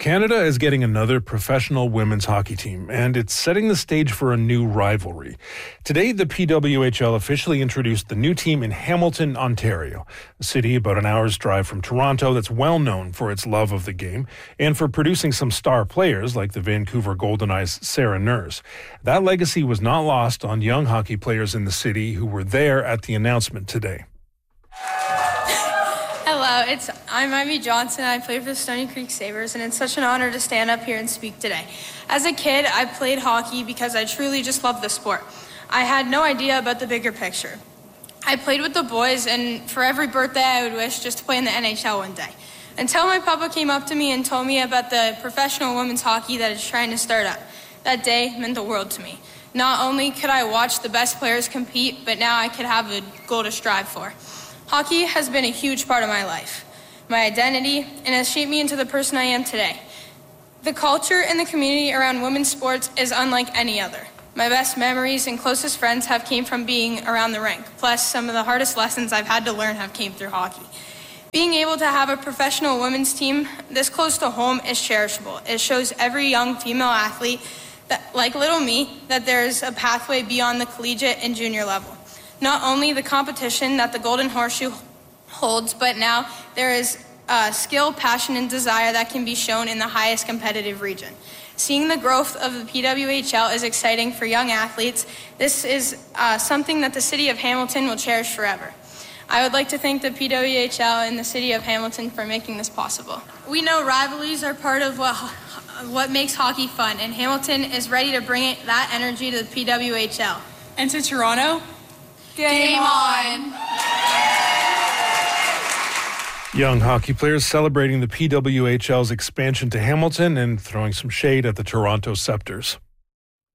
Canada is getting another professional women's hockey team, and it's setting the stage for a new rivalry. Today, the PWHL officially introduced the new team in Hamilton, Ontario, a city about an hour's drive from Toronto that's well known for its love of the game and for producing some star players like the Vancouver Golden Knights' Sarah Nurse. That legacy was not lost on young hockey players in the city who were there at the announcement today. Hello, I'm Ivy Johnson. I play for the Stony Creek Sabres, and it's such an honor to stand up here and speak today. As a kid, I played hockey because I truly just loved the sport. I had no idea about the bigger picture. I played with the boys, and for every birthday, I would wish just to play in the NHL one day. Until my papa came up to me and told me about the professional women's hockey that is trying to start up. That day meant the world to me. Not only could I watch the best players compete, but now I could have a goal to strive for. Hockey has been a huge part of my life, my identity, and has shaped me into the person I am today. The culture and the community around women's sports is unlike any other. My best memories and closest friends have came from being around the rink, plus some of the hardest lessons I've had to learn have came through hockey. Being able to have a professional women's team this close to home is cherishable. It shows every young female athlete, that, like little me, that there is a pathway beyond the collegiate and junior level. Not only the competition that the Golden Horseshoe holds, but now there is skill, passion, and desire that can be shown in the highest competitive region. Seeing the growth of the PWHL is exciting for young athletes. This is something that the city of Hamilton will cherish forever. I would like to thank the PWHL and the city of Hamilton for making this possible. We know rivalries are part of what makes hockey fun, and Hamilton is ready to bring that energy to the PWHL. And to Toronto, game on! Young hockey players celebrating the PWHL's expansion to Hamilton and throwing some shade at the Toronto Scepters.